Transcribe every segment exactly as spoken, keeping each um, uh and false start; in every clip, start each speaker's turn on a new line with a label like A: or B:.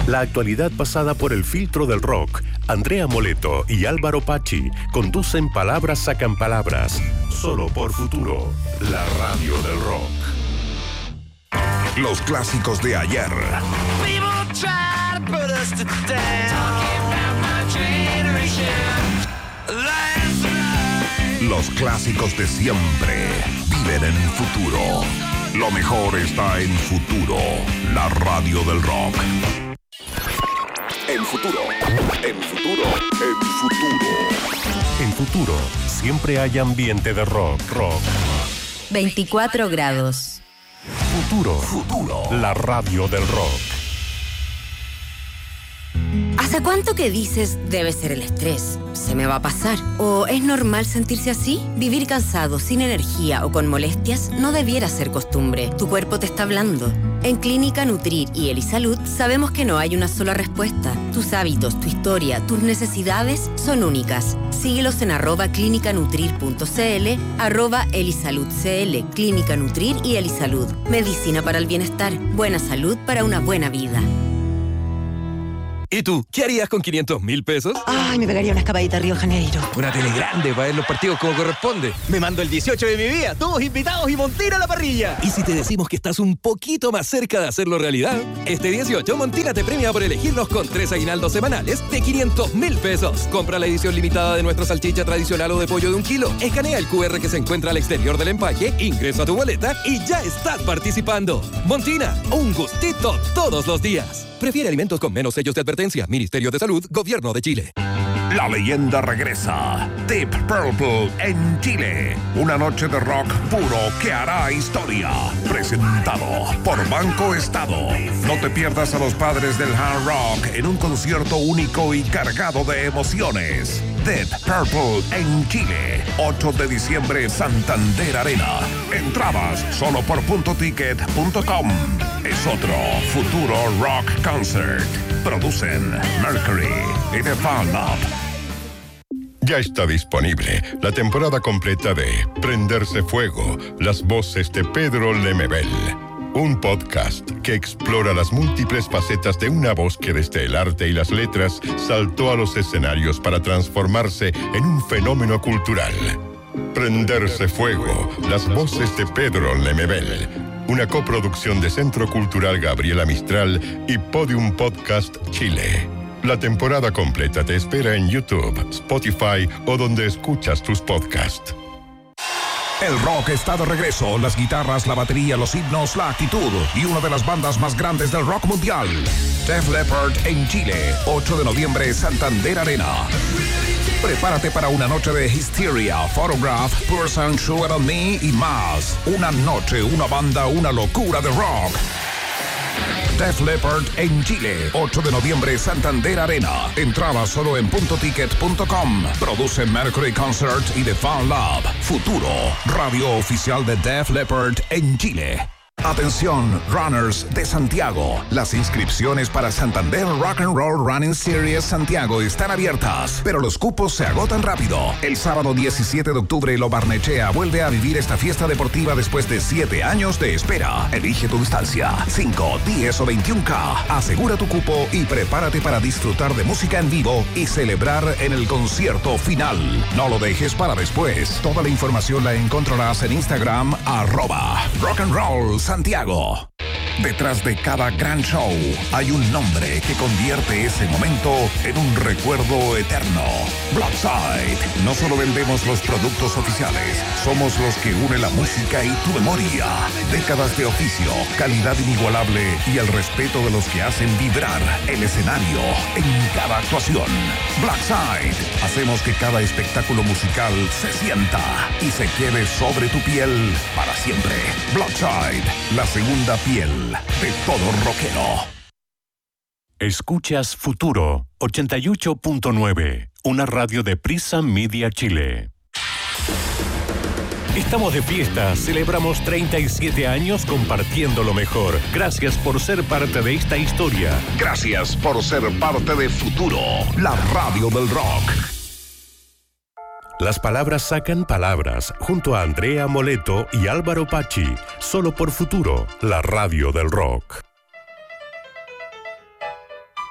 A: La actualidad pasada por el filtro del rock. Andrea Moleto y Álvaro Pachi conducen Palabras Sacan Palabras. Solo por Futuro, la radio del rock.
B: Los clásicos de ayer. Los clásicos de siempre viven en el futuro. Lo mejor está en Futuro, la radio del rock. En Futuro, en Futuro, en Futuro.
A: En Futuro, siempre hay ambiente de rock, rock.
C: veinticuatro grados.
A: Futuro, Futuro, la radio del rock.
C: ¿Hace cuánto que dices debe ser el estrés? ¿Se me va a pasar? ¿O es normal sentirse así? Vivir cansado, sin energía o con molestias no debiera ser costumbre. Tu cuerpo te está hablando. En Clínica Nutrir y Elisalud sabemos que no hay una sola respuesta. Tus hábitos, tu historia, tus necesidades son únicas. Síguelos en arroba clínicanutrir.cl, arroba elisaludcl, Clínica Nutrir y Elisalud. Medicina para el bienestar, buena salud para una buena vida.
D: ¿Y tú? ¿Qué harías con quinientos mil pesos?
E: Ay, me pegaría una escapadita a Río de Janeiro.
D: Una tele grande para ver los partidos como corresponde.
F: Me mando el dieciocho de mi vida, todos invitados y Montina a la parrilla.
D: ¿Y si te decimos que estás un poquito más cerca de hacerlo realidad? Este dieciocho, Montina te premia por elegirnos con tres aguinaldos semanales de quinientos mil pesos. Compra la edición limitada de nuestra salchicha tradicional o de pollo de un kilo. Escanea el cu erre que se encuentra al exterior del empaque, ingresa a tu boleta y ya estás participando. Montina, un gustito todos los días. Prefiere alimentos con menos sellos de advertencia. Ministerio de Salud, Gobierno de Chile.
B: La leyenda regresa. Deep Purple en Chile. Una noche de rock puro que hará historia. Presentado por Banco Estado. No te pierdas a los padres del hard rock en un concierto único y cargado de emociones. Deep Purple en Chile. ocho de diciembre, Santander Arena. Entradas solo por punto ticket punto com. Es otro Futuro Rock Concert. Producen Mercury y The Fan Up.
G: Ya está disponible la temporada completa de Prenderse Fuego, las voces de Pedro Lemebel. Un podcast que explora las múltiples facetas de una voz que desde el arte y las letras saltó a los escenarios para transformarse en un fenómeno cultural. Prenderse Fuego, las voces de Pedro Lemebel. Una coproducción de Centro Cultural Gabriela Mistral y Podium Podcast Chile. La temporada completa te espera en YouTube, Spotify o donde escuchas tus podcasts.
B: El rock está de regreso. Las guitarras, la batería, los himnos, la actitud y una de las bandas más grandes del rock mundial. Def Leppard en Chile, ocho de noviembre, Santander Arena. Prepárate para una noche de Hysteria, Photograph, Person, Sugar on Me y más. Una noche, una banda, una locura de rock. Def Leppard en Chile, ocho de noviembre, Santander Arena. Entrada solo en punto ticket punto com. Produce Mercury Concert y The Fan Lab. Futuro, radio oficial de Def Leppard en Chile. Atención, runners de Santiago. Las inscripciones para Santander Rock and Roll Running Series Santiago están abiertas, pero los cupos se agotan rápido. El sábado diecisiete de octubre, Lo Barnechea vuelve a vivir esta fiesta deportiva después de siete años de espera. Elige tu distancia, cinco, diez o veintiún K. Asegura tu cupo y prepárate para disfrutar de música en vivo y celebrar en el concierto final. No lo dejes para después. Toda la información la encontrarás en Instagram, arroba Rock and Roll Santiago. Detrás de cada gran show hay un nombre que convierte ese momento en un recuerdo eterno. Blackside. No solo vendemos los productos oficiales, somos los que unen la música y tu memoria. Décadas de oficio, calidad inigualable y el respeto de los que hacen vibrar el escenario en cada actuación. Blackside. Hacemos que cada espectáculo musical se sienta y se quede sobre tu piel para siempre. Blackside, la segunda piel de todo rockero.
A: Escuchas Futuro ochenta y ocho punto nueve, una radio de Prisa Media Chile. Estamos de fiesta, celebramos treinta y siete años compartiendo lo mejor. Gracias por ser parte de esta historia.
B: Gracias por ser parte de Futuro, la radio del rock.
A: Las palabras sacan palabras, junto a Andrea Moleto y Álvaro Pachi, solo por Futuro, la radio del rock.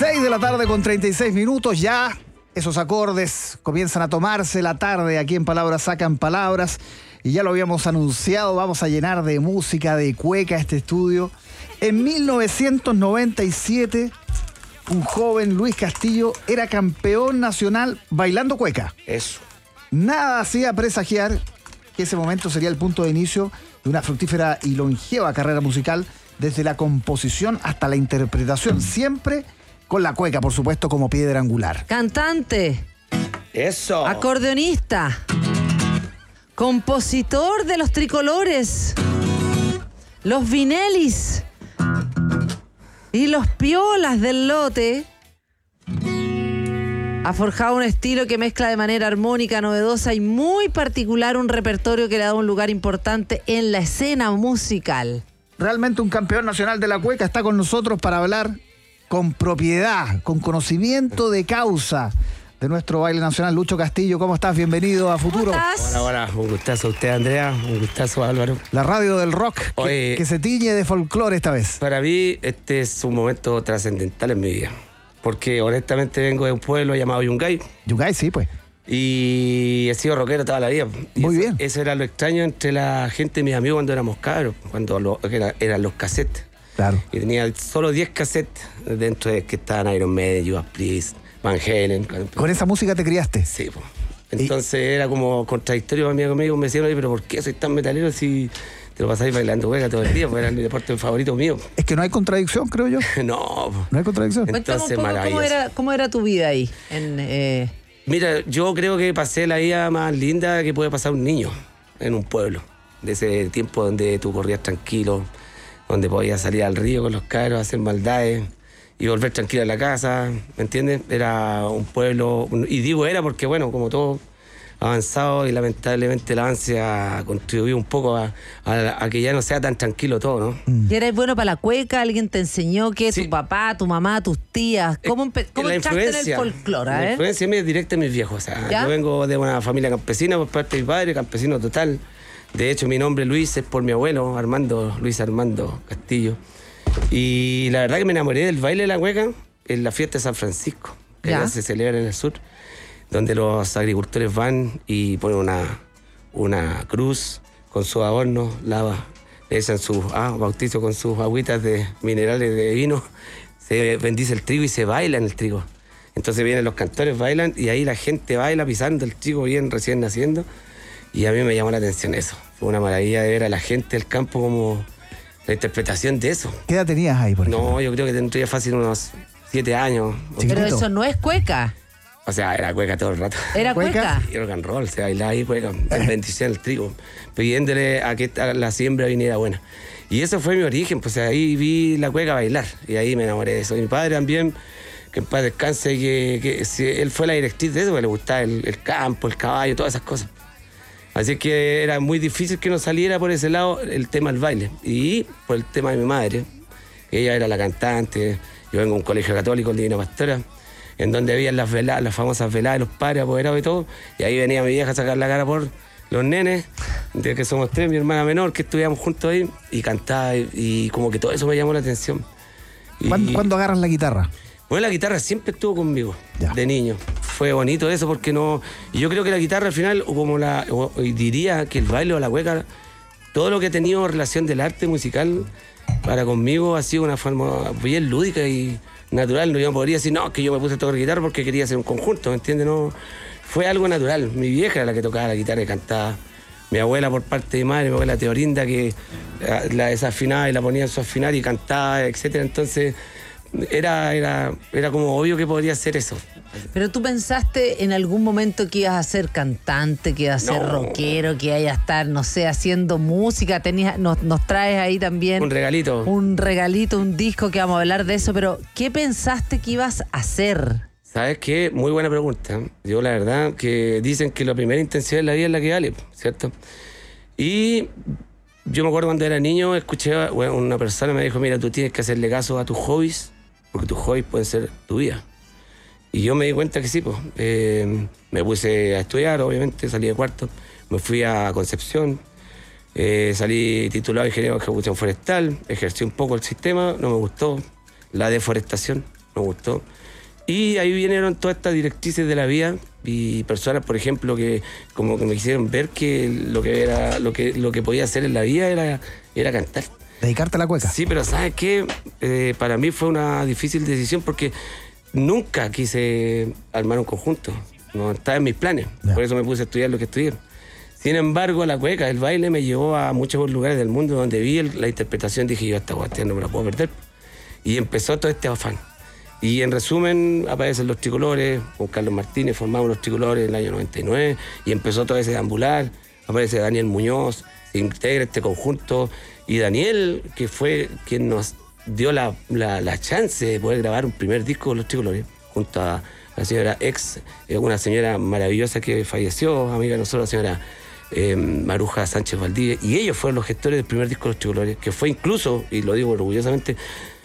H: seis de la tarde con treinta y seis minutos. Ya esos acordes comienzan a tomarse la tarde aquí en Palabras Sacan Palabras. Y ya lo habíamos anunciado, vamos a llenar de música, de cueca este estudio. En mil novecientos noventa y siete, un joven, Luis Castillo, era campeón nacional bailando cueca.
I: Eso.
H: Nada hacía presagiar que ese momento sería el punto de inicio de una fructífera y longeva carrera musical, desde la composición hasta la interpretación, siempre con la cueca, por supuesto, como piedra angular.
J: Cantante.
I: Eso.
J: Acordeonista. Compositor de los tricolores. Los Vinelis. Y los Piolas del lote. Ha forjado un estilo que mezcla de manera armónica, novedosa y muy particular un repertorio que le da un lugar importante en la escena musical.
H: Realmente un campeón nacional de la cueca está con nosotros para hablar con propiedad, con conocimiento de causa de nuestro baile nacional. Lucho Castillo, ¿cómo estás? Bienvenido a Futuro.
J: ¿Cómo estás?
I: Hola, hola. Un gustazo a usted, Andrea. Un gustazo, Álvaro.
H: La radio del rock que,
I: Oye,
H: que se tiñe de folclore esta vez.
I: Para mí, este es un momento trascendental en mi vida. Porque honestamente vengo de un pueblo llamado Yungay.
H: Yungay, sí, pues.
I: Y he sido rockero toda la vida. Y
H: Muy
I: eso,
H: bien.
I: Eso era lo extraño entre la gente y mis amigos cuando éramos cabros, cuando lo, era, eran los cassettes.
H: Claro.
I: Y tenía solo diez cassettes dentro de que estaban Iron Maiden, Judas Priest, Van Halen.
H: ¿Con esa música te criaste?
I: Sí, pues. Entonces y... era como contradictorio para mi amigo. Me decían, oye, pero ¿por qué soy tan metalero si te lo pasáis bailando hueca todo el día? Porque era el deporte favorito mío.
H: Es que no hay contradicción, creo yo.
I: No.
H: No hay contradicción.
I: Entonces,
J: Cuéntame un poco cómo era, cómo era tu vida ahí. En, eh...
I: Mira, yo creo que pasé la vida más linda que puede pasar un niño en un pueblo. De ese tiempo donde tú corrías tranquilo, donde podías salir al río con los cabros, hacer maldades y volver tranquilo a la casa, ¿me entiendes? Era un pueblo, y digo era porque, bueno, como todo avanzado y lamentablemente el avance ha contribuido un poco a, a, a que ya no sea tan tranquilo todo, ¿no?
J: ¿Y eres bueno para la cueca? ¿Alguien te enseñó que sí. Tu papá, tu mamá, tus tías? ¿Cómo, empe- cómo entraste en el folclore?
I: La
J: eh?
I: influencia mía es directa de mis viejos. O sea,
J: ¿Ya?
I: Yo vengo de una familia campesina por parte de mi padre, campesino total. De hecho, mi nombre Luis es por mi abuelo, Armando, Luis Armando Castillo. Y la verdad que me enamoré del baile de la cueca en la fiesta de San Francisco, que
J: ¿Ya?
I: ya se celebra en el sur, donde los agricultores van y ponen una, una cruz con sus adornos, lava, le echan sus ah, bautizos con sus agüitas de minerales de vino, se bendice el trigo y se baila en el trigo. Entonces vienen los cantores, bailan y ahí la gente baila pisando el trigo bien recién naciendo. Y a mí me llamó la atención eso. Fue una maravilla de ver a la gente del campo como la interpretación de eso.
H: ¿Qué edad tenías ahí, por ejemplo?
I: No, yo creo que tendría fácil unos siete años.
J: Chiquitito. Pero eso no es cueca.
I: O sea, era cueca todo el rato.
J: ¿Era cueca?
I: Y rock and roll, se bailaba ahí cueca, en bendición el trigo, pidiéndole a que la siembra viniera buena. Y eso fue mi origen, pues ahí vi la cueca bailar y ahí me enamoré de eso. Mi padre también, que en paz descanse, que, que si, él fue la directriz de eso, que le gustaba el, el campo, el caballo, todas esas cosas. Así que era muy difícil que no saliera por ese lado el tema del baile. Y por el tema de mi madre, que ella era la cantante. Yo vengo de un colegio católico, el Divina Pastora, en donde había las veladas, las famosas veladas de los padres apoderados y todo. Y ahí venía mi vieja a sacar la cara por los nenes, de que somos tres, mi hermana menor, que estudiamos juntos ahí, y cantaba, y, y como que todo eso me llamó la atención. Y,
H: ¿Cuándo, ¿Cuándo agarras la guitarra?
I: Bueno, la guitarra siempre estuvo conmigo,
H: ya.
I: de niño. Fue bonito eso porque no... Y yo creo que la guitarra al final, o como la... O, y diría que el baile o la cueca, todo lo que ha tenido relación del arte musical, para conmigo ha sido una forma bien lúdica y natural. No, yo no podría decir, no, que yo me puse a tocar guitarra porque quería hacer un conjunto, ¿me entiendes? No, fue algo natural. Mi vieja era la que tocaba la guitarra y cantaba. Mi abuela por parte de mi madre, mi abuela Teorinda, que la desafinaba y la ponía en su afinar y cantaba, etcétera. Entonces... Era, era, era como obvio que podría ser eso.
J: Pero tú pensaste en algún momento que ibas a ser cantante, que ibas a ser
I: no.
J: rockero, que ibas a estar, no sé, haciendo música. Tenías, nos, nos traes ahí también...
I: Un regalito.
J: Un regalito, un disco que vamos a hablar de eso. Pero, ¿qué pensaste que ibas a hacer?
I: ¿Sabes qué? Muy buena pregunta. Yo la verdad que dicen que la primera intención en la vida es la que vale, ¿cierto? Y... yo me acuerdo cuando era niño, escuché, bueno, una persona me dijo, mira, tú tienes que hacerle caso a tus hobbies, porque tus hobbies pueden ser tu vida. Y yo me di cuenta que sí, pues. Eh, me puse a estudiar, obviamente, salí de cuarto, me fui a Concepción, eh, salí titulado ingeniero de ejecución forestal, ejercí un poco el sistema, no me gustó la deforestación. me gustó. Y ahí vinieron todas estas directrices de la vida y personas, por ejemplo, que como que me hicieron ver que lo que era, lo que, lo que podía hacer en la vida era, era cantar.
H: ¿Dedicarte a la cueca?
I: Sí, pero ¿sabes qué? Eh, para mí fue una difícil decisión porque nunca quise armar un conjunto. No estaba en mis planes. Yeah. Por eso me puse a estudiar lo que estudié. Sin embargo, la cueca, el baile me llevó a muchos lugares del mundo donde vi el, la interpretación. Dije, yo esta cuestión no me la puedo perder. Y empezó todo este afán. Y en resumen, aparecen los tricolores. Con Carlos Martínez formamos los tricolores en el año noventa y nueve. Y empezó todo ese deambular. Aparece Daniel Muñoz, se integra este conjunto. Y Daniel, que fue quien nos dio la, la, la chance de poder grabar un primer disco de los tricolores, junto a la señora ex, eh, una señora maravillosa que falleció, amiga de nosotros, la señora eh, Maruja Sánchez Valdivia, y ellos fueron los gestores del primer disco de los tricolores, que fue incluso, y lo digo orgullosamente,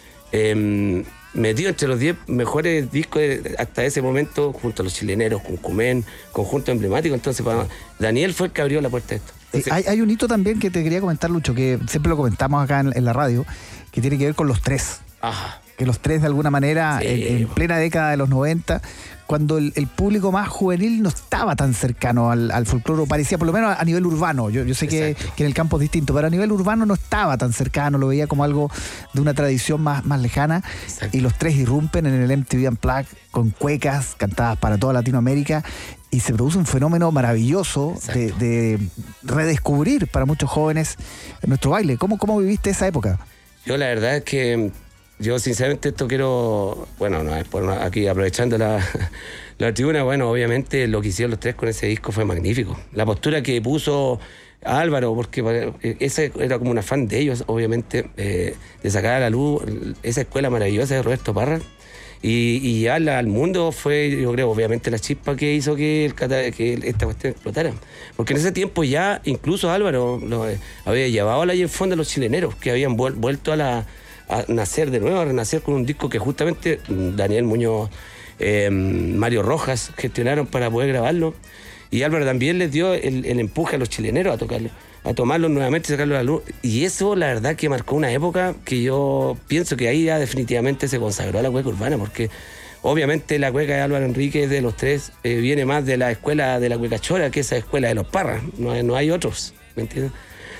I: eh, metido entre los diez mejores discos de, hasta ese momento, junto a los chileneros, con Cumén, conjunto emblemático. Entonces, para, Daniel fue el que abrió la puerta de esto. Entonces,
H: hay, hay un hito también que te quería comentar, Lucho, que siempre lo comentamos acá en, en la radio, que tiene que ver con los tres.
I: Ajá.
H: Que los tres, de alguna manera, sí, en, en plena década de los noventa, cuando el, el público más juvenil no estaba tan cercano al, al folclore, parecía, por lo menos a nivel urbano. Yo, yo sé que, que en el campo es distinto, pero a nivel urbano no estaba tan cercano, lo veía como algo de una tradición más, más lejana. Exacto. Y los tres irrumpen en el M T V Unplugged con cuecas cantadas para toda Latinoamérica. Y se produce un fenómeno maravilloso de, de redescubrir para muchos jóvenes nuestro baile. ¿Cómo, cómo viviste esa época?
I: Yo la verdad es que yo sinceramente esto quiero, bueno, no es por aquí aprovechando la, la tribuna, bueno, obviamente lo que hicieron los tres con ese disco fue magnífico. La postura que puso Álvaro, porque ese era como un afán de ellos, obviamente, eh, de sacar a la luz esa escuela maravillosa de Roberto Parra. Y, y llevarla al mundo fue, yo creo, obviamente la chispa que hizo que, el, que esta cuestión explotara. Porque en ese tiempo ya, incluso Álvaro lo, eh, había llevado a la Yenfón de los chileneros, que habían vuel, vuelto a, la, a nacer de nuevo, a renacer con un disco que justamente Daniel Muñoz, eh, Mario Rojas gestionaron para poder grabarlo. Y Álvaro también les dio el, el empuje a los chileneros a tocarlo, a tomarlos nuevamente y sacarlos a la luz. Y eso, la verdad, que marcó una época que yo pienso que ahí ya definitivamente se consagró a la cueca urbana, porque obviamente la cueca de Álvaro Enríquez, de los tres, eh, viene más de la escuela de la cueca chora que esa escuela de los Parras. No hay, no hay otros, ¿me entiendes?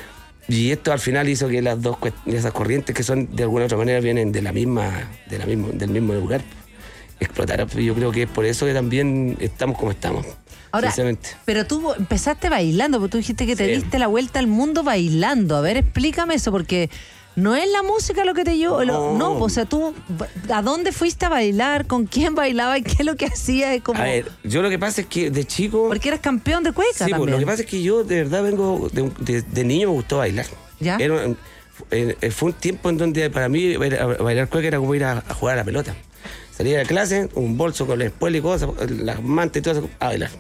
I: Y esto al final hizo que las dos esas corrientes, que son de alguna otra manera vienen de la misma, de la misma, del mismo lugar, explotaran. Yo creo que es por eso que también estamos como estamos.
J: Ahora, pero tú empezaste bailando, porque tú dijiste que te sí. diste la vuelta al mundo bailando. A ver, explícame eso, porque no es la música lo que te llevó. No. no, o sea, tú, ¿a dónde fuiste a bailar? ¿Con quién bailaba? ¿Y qué es lo que hacías? Como...
I: A ver, yo lo que pasa es que de chico...
J: Porque eras campeón de cueca
I: sí,
J: también.
I: Pues, lo que pasa es que yo de verdad vengo... De, de, de niño me gustó bailar.
J: ¿Ya?
I: Era, eh, fue un tiempo en donde para mí bailar cueca era como ir a, a jugar a la pelota. Salía de clase, un bolso con la espuela y cosas, las mantas y todo eso, a bailar.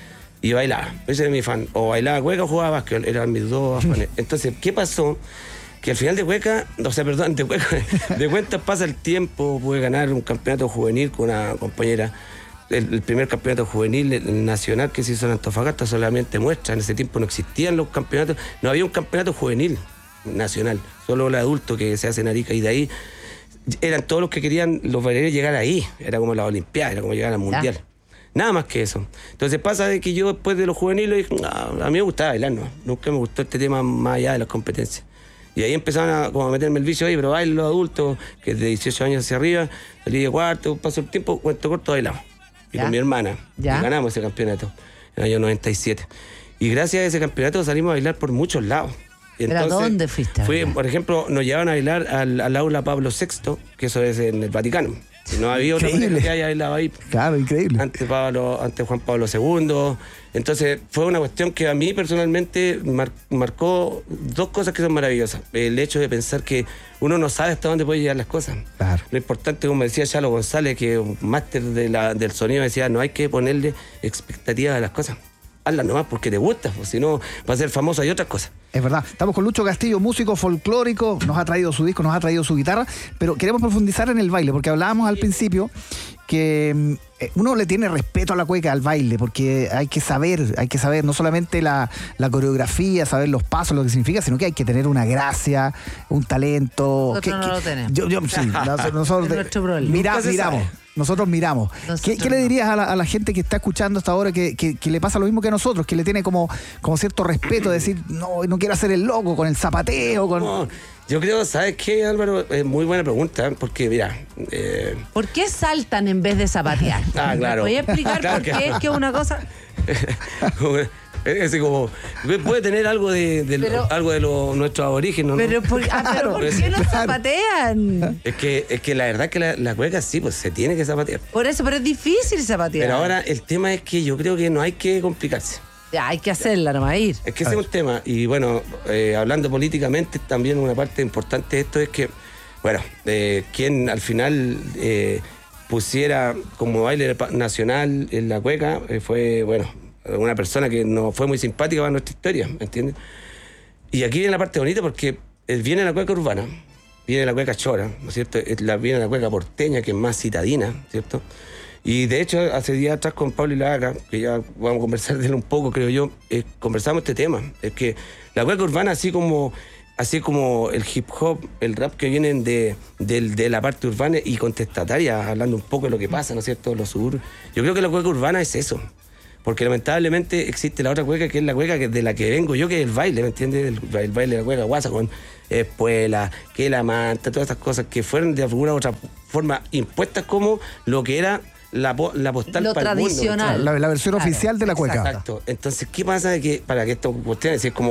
I: Y bailaba, ese era mi fan. O bailaba cueca o jugaba básquet, eran mis dos afanes. Entonces, ¿qué pasó? Que al final de cueca, o sea, perdón, de cueca, de cuentas pasa el tiempo, pude ganar un campeonato juvenil con una compañera, el, el primer campeonato juvenil nacional que se hizo en Antofagasta, solamente muestra, en ese tiempo no existían los campeonatos, no había un campeonato juvenil nacional, solo el adulto que se hace en Arica, y de ahí eran todos los que querían los bailarines llegar ahí, era como la Olimpiada, era como llegar al Mundial. ¿Ya? Nada más que eso. Entonces pasa de que yo después de los juveniles dije, no, a mí me gustaba bailar, no. Nunca me gustó este tema más allá de las competencias. Y ahí empezaron a, como a meterme el vicio ahí, pero bailen los adultos, que de dieciocho años hacia arriba, salí de cuarto, pasó el tiempo, cuento corto, bailamos. Y ¿ya? Con mi hermana. ¿Ya? Y ganamos ese campeonato en el año noventa y siete. Y gracias a ese campeonato salimos a bailar por muchos lados.
J: ¿Pero a dónde fuiste?
I: Fui, por ejemplo, nos llevaban a bailar al, al aula Pablo sexto, que eso es en el Vaticano. No había otra manera que haya bailado ahí.
H: Claro, increíble.
I: Ante, Pablo, ante Juan Pablo segundo. Entonces, fue una cuestión que a mí personalmente mar, marcó dos cosas que son maravillosas. El hecho de pensar que uno no sabe hasta dónde puede llegar las cosas. Claro. Lo importante, como decía Chalo González, que un máster de la, del sonido, decía, no hay que ponerle expectativas a las cosas. Hazlas nomás porque te gusta, pues, si no, para ser famoso hay otras cosas.
H: Es verdad. Estamos con Lucho Castillo, músico folclórico, nos ha traído su disco, nos ha traído su guitarra, pero queremos profundizar en el baile, porque hablábamos al principio que eh, uno le tiene respeto a la cueca, al baile, porque hay que saber, hay que saber no solamente la, la coreografía, saber los pasos, lo que significa, sino que hay que tener una gracia, un talento.
J: Nosotros
H: que,
J: no
H: que,
J: lo tenemos.
H: Yo, yo, sí, nosotros, nosotros
J: Es nuestro problema.
H: mira,
I: Nunca se
H: miramos.
I: sabe.
H: Nosotros miramos.
J: Nosotros
H: ¿Qué, qué le
J: no.
H: dirías a la, a la gente que está escuchando hasta ahora que, que, que le pasa lo mismo que a nosotros, que le tiene como, como cierto respeto de decir, no, no quiero hacer el loco con el zapateo, con...
I: No, yo creo, ¿sabes qué, Álvaro? Es muy buena pregunta, porque mira... Eh,
J: ¿Por qué saltan en vez de zapatear?
I: Ah, claro.
J: ¿Me voy a explicar
I: Claro
J: por
I: que-
J: qué es que una cosa...
I: es así como... Puede tener algo de, de
J: Pero-
I: lo, algo de lo, nuestros aborígenes, ¿no?
J: Pero, por, ah, pero ¿por qué no
H: Claro.
J: zapatean?
I: Es que, es que la verdad es que la, la cueca sí, pues se tiene que zapatear.
J: Por eso, pero es difícil zapatear.
I: Pero ahora el tema es que yo creo que no hay que complicarse.
J: Ya, hay que hacerla, nomás ir.
I: Es que ese es un tema. Y bueno, eh, hablando políticamente, también una parte importante de esto es que, bueno, eh, quien al final eh, pusiera como baile pa- nacional en la cueca eh, fue, bueno, una persona que no fue muy simpática para nuestra historia, ¿me entiendes? Y aquí viene la parte bonita porque eh, viene la cueca urbana, viene la cueca chora, ¿no es cierto? Eh, la- Viene la cueca porteña, que es más citadina, ¿cierto? Y de hecho, hace días atrás con Pablo Ilaga, que ya vamos a conversar de él un poco, creo yo, eh, conversamos este tema. Es que la cueca urbana, así como, así como el hip hop, el rap que vienen de, del- de la parte urbana y contestataria, hablando un poco de lo que pasa, ¿no es cierto?, los suburbios. Yo creo que la cueca urbana es eso. Porque lamentablemente existe la otra cueca, que es la cueca que de la que vengo yo, que es el baile, ¿me entiendes? El, ba- el baile de la cueca guasa con espuela, que la manta, todas estas cosas que fueron de alguna u otra forma impuestas como lo que era la, po- la postal
J: Lo
I: para el mundo,
J: tradicional.
H: La, la versión
J: Claro,
H: oficial de la cueca.
I: Exacto. Entonces, ¿qué pasa? De que para que esto cuestiones, es como